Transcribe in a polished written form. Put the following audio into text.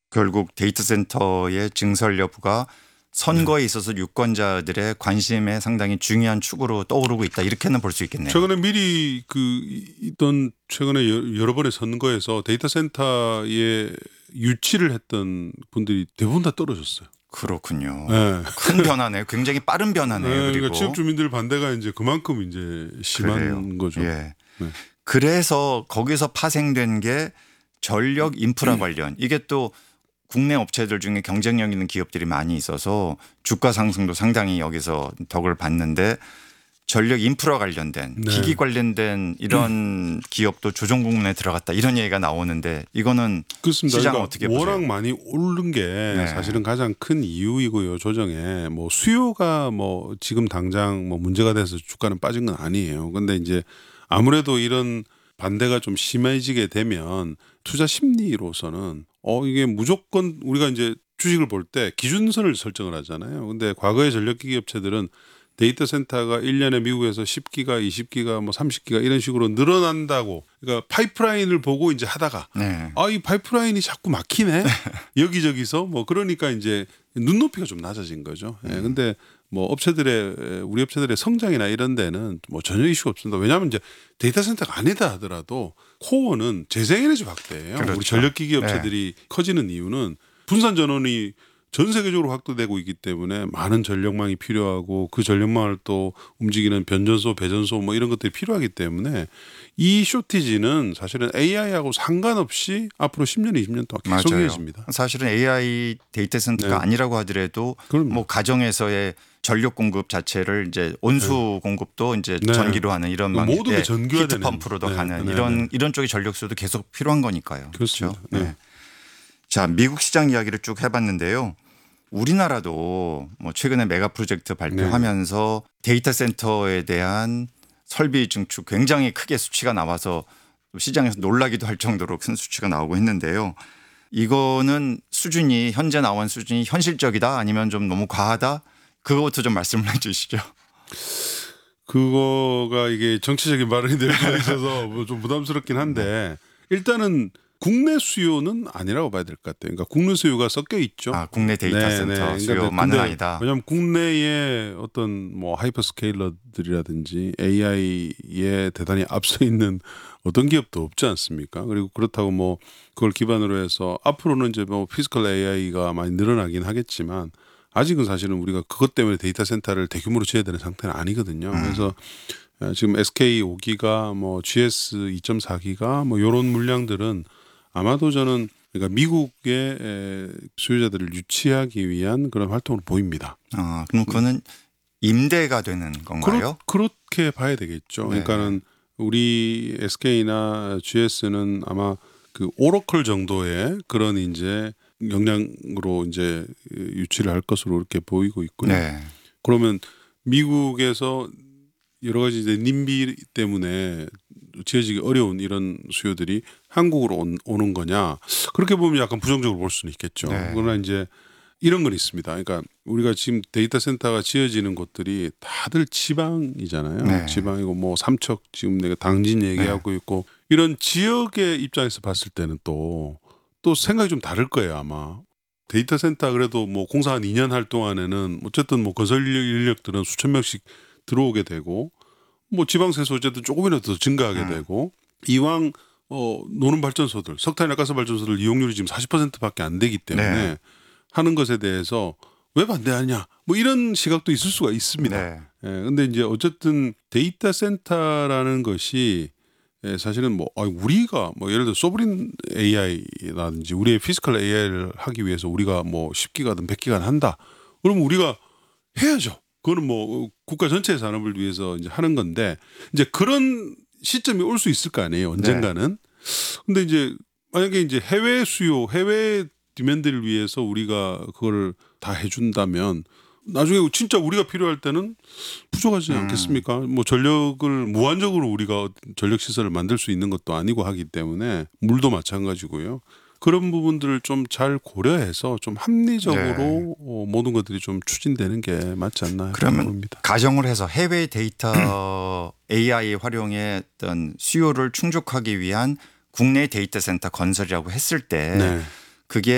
결국 데이터 센터의 증설 여부가 선거에 있어서 유권자들의 관심에 상당히 중요한 축으로 떠오르고 있다. 이렇게는 볼 수 있겠네요. 최근에 미리 있던 최근에 여러 번의 선거에서 데이터 센터에 유치를 했던 분들이 대부분 다 떨어졌어요. 그렇군요. 네. 큰 변화네요. 굉장히 빠른 변화네요. 네, 그리고 그러니까 지역 주민들 반대가 이제 그만큼 이제 심한 그래요. 거죠. 예. 네. 그래서 거기서 파생된 게 전력 인프라 관련. 이게 또 국내 업체들 중에 경쟁력 있는 기업들이 많이 있어서 주가 상승도 상당히 여기서 덕을 봤는데 전력 인프라 관련된 네. 기기 관련된 이런 기업도 조정국문에 들어갔다 이런 얘기가 나오는데 이거는 그렇습니다. 시장 그러니까 어떻게 보세요? 워낙 많이 오른 게 네. 사실은 가장 큰 이유이고요. 조정에 뭐 수요가 뭐 지금 당장 뭐 문제가 돼서 주가는 빠진 건 아니에요. 근데 이제 아무래도 이런 반대가 좀 심해지게 되면 투자 심리로서는 이게 무조건 우리가 이제 주식을 볼 때 기준선을 설정을 하잖아요. 근데 과거의 전력기기 업체들은 데이터 센터가 1년에 미국에서 10기가, 20기가, 뭐 30기가 이런 식으로 늘어난다고. 그러니까 파이프라인을 보고 이제 하다가 네. 이 파이프라인이 자꾸 막히네. 여기저기서 뭐 그러니까 이제 눈높이가 좀 낮아진 거죠. 예. 근데 뭐 우리 업체들의 성장이나 이런 데는 뭐 전혀 이슈가 없습니다. 왜냐하면 이제 데이터 센터가 아니다 하더라도 코어는 재생에너지 확대예요. 그렇죠. 우리 전력기기 업체들이 커지는 이유는 분산 전원이 전 세계적으로 확대되고 있기 때문에 많은 전력망이 필요하고 그 전력망을 또 움직이는 변전소, 배전소 뭐 이런 것들이 필요하기 때문에 이 쇼티지는 사실은 AI하고 상관없이 앞으로 10년, 20년 동안 계속 맞아요. 이어집니다. 사실은 AI 데이터 센터가 네. 아니라고 하더라도 그럼요. 뭐 가정에서의 전력 공급 자체를 이제 온수 공급도 이제 네. 전기로 하는 이런 방식, 모든 게 전기화 히트 되는. 펌프로도 네. 가는 네. 이런 쪽의 전력 수도 계속 필요한 거니까요. 그렇습니다. 그렇죠? 네. 자, 미국 시장 이야기를 쭉 해봤는데요. 우리나라도 뭐 최근에 메가 프로젝트 발표하면서 데이터 센터에 대한 설비 증축 굉장히 크게 수치가 나와서 시장에서 놀라기도 할 정도로 큰 수치가 나오고 했는데요. 이거는 수준이 현재 나온 수준이 현실적이다 아니면 좀 너무 과하다? 그것도 좀 말씀을 해 주시죠. 그거가 이게 정치적인 발언이 될 수도 있어서 뭐좀 부담스럽긴 한데 일단은 국내 수요는 아니라고 봐야 될 것 같아요. 그러니까 국내 수요가 섞여 있죠. 국내 데이터 센터 수요만은 아니다. 왜냐하면 국내에 어떤 뭐 하이퍼스케일러들이라든지 AI에 대단히 앞서 있는 어떤 기업도 없지 않습니까? 그리고 그렇다고 뭐 그걸 기반으로 해서 앞으로는 이제 뭐 피지컬 AI가 많이 늘어나긴 하겠지만 아직은 사실은 우리가 그것 때문에 데이터 센터를 대규모로 지어야 되는 상태는 아니거든요. 그래서 지금 SK 5기가 뭐 GS 2.4기가 뭐 이런 물량들은 아마도 저는 그러니까 미국의 수요자들을 유치하기 위한 그런 활동으로 보입니다. 그럼 그거는 임대가 되는 건가요? 그렇게 봐야 되겠죠. 네. 그러니까는 우리 SK나 GS는 아마 그 오로클 정도의 그런 이제 역량으로 이제 유치를 할 것으로 이렇게 보이고 있고요. 네. 그러면 미국에서 여러 가지 이제 님비 때문에 지어지기 어려운 이런 수요들이 한국으로 오는 거냐 그렇게 보면 약간 부정적으로 볼 수는 있겠죠. 네. 그러나 이제 이런 건 있습니다. 그러니까 우리가 지금 데이터 센터가 지어지는 곳들이 다들 지방이잖아요. 네. 지방이고 뭐 삼척 지금 내가 당진 얘기하고 있고 이런 지역의 입장에서 봤을 때는 또 생각이 좀 다를 거예요 아마. 데이터 센터 그래도 뭐 공사 한 2년 할 동안에는 어쨌든 뭐 건설 인력들은 수천 명씩 들어오게 되고 뭐 지방세서 어쨌든 조금이라도 더 증가하게 되고 이왕 노는 발전소들 석탄이나 가스 발전소들 이용률이 지금 40%밖에 안 되기 때문에 하는 것에 대해서 왜 반대하냐 뭐 이런 시각도 있을 수가 있습니다. 네. 근데 이제 어쨌든 데이터 센터라는 것이 사실은 뭐 우리가 뭐 예를 들어 소브린 AI라든지 우리의 피지컬 AI를 하기 위해서 우리가 뭐 10기가든 100기가든 한다. 그러면 우리가 해야죠. 그거는 뭐 국가 전체의 산업을 위해서 이제 하는 건데 이제 그런 시점이 올 수 있을 거 아니에요. 언젠가는. 근데 이제 만약에 이제 해외 수요, 해외 디맨드를 위해서 우리가 그걸 다 해준다면 나중에 진짜 우리가 필요할 때는 부족하지 않겠습니까? 뭐 전력을 무한적으로 우리가 전력 시설을 만들 수 있는 것도 아니고 하기 때문에 물도 마찬가지고요. 그런 부분들을 좀 잘 고려해서 좀 합리적으로 모든 것들이 좀 추진되는 게 맞지 않나 그러면 봅니다. 가정을 해서 해외 데이터 AI 활용의 어떤 수요를 충족하기 위한 국내 데이터 센터 건설이라고 했을 때 그게